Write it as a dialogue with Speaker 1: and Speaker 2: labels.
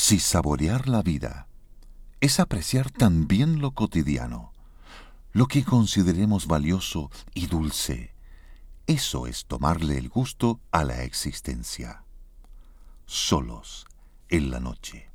Speaker 1: Si saborear la vida es apreciar también lo cotidiano, lo que consideremos valioso y dulce, eso es tomarle el gusto a la existencia. Solos en la noche.